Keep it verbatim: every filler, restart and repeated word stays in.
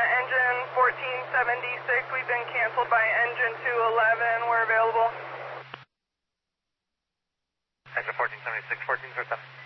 engine fourteen seventy-six, we've been canceled by engine two eleven. We're available. Engine fourteen seventy-six, fourteen seventy-seven.